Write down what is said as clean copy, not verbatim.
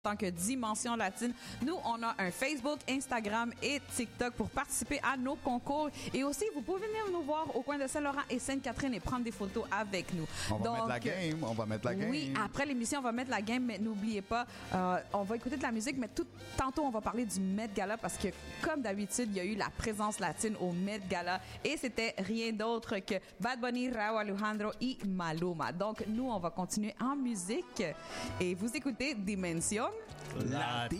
tant que Dimension Latine. Nous, on a un Facebook, Instagram et TikTok pour participer à nos concours. Et aussi, vous pouvez venir nous voir au coin de Saint-Laurent et Sainte-Catherine et prendre des photos avec nous. On va mettre la game. Oui, après l'émission, on va mettre la game, mais n'oubliez pas, on va écouter de la musique, mais tantôt, on va parler du Met Gala parce que, comme d'habitude, il y a eu la présence latine au Met Gala et c'était rien d'autre que Bad Bunny, Rauw Alejandro et Maluma. Donc, nous, on va continuer en musique et vous écoutez Dimension Latine.